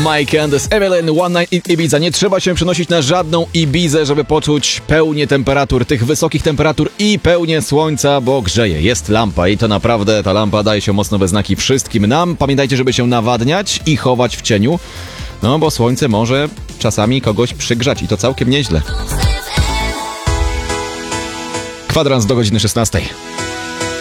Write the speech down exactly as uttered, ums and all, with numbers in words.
Mike Candice, Evelyn, One Night in Ibiza. Nie trzeba się przenosić na żadną Ibizę, żeby poczuć pełnię temperatur, tych wysokich temperatur i pełnię słońca, bo grzeje. Jest lampa i to naprawdę ta lampa daje się mocno we znaki wszystkim nam. Pamiętajcie, żeby się nawadniać i chować w cieniu, no bo słońce może czasami kogoś przygrzać i to całkiem nieźle. Kwadrans do godziny szesnastej.